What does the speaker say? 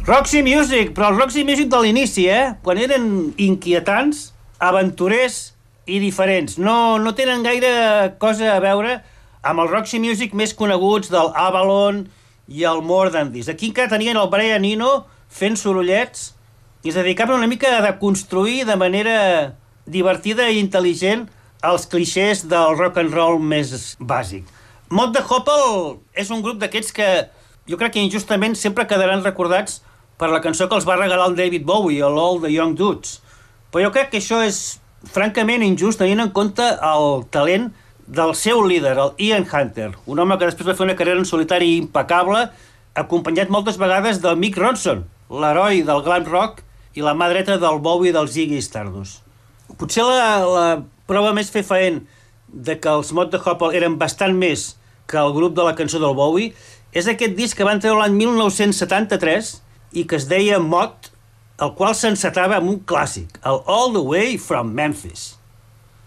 Roxy Music, però el Roxy Music de l'inici, quan eren inquietants, aventurers i diferents. No tenen gaire cosa a veure amb el Roxy Music més coneguts del Avalon i el More Than This. Aquí encara tenien el Brian Eno fent sorollets i es dedicaven una mica a construir de manera divertida i intel·ligent els clixés del rock and roll més bàsic. Mott the Hoople és un grup d'aquests que jo crec que injustament sempre quedaran recordats per la cançó que els va regalar el David Bowie, l'All the Young Dudes. Però jo crec que això és francament injust tenint en compte el talent del seu líder, el Ian Hunter, un home que després va fer una carrera en solitari impecable, acompanyat moltes vegades del Mick Ronson, l'heroi del glam rock i la mà dreta del Bowie del Ziggy Stardust. Potser la prova més fefaent de que els Mott the Hoople eren bastant més que el grup de la cançó del Bowie és aquest disc que van treure l'any 1973 i que es deia Mott, el qual s'encetava amb un clàssic, el All the Way from Memphis.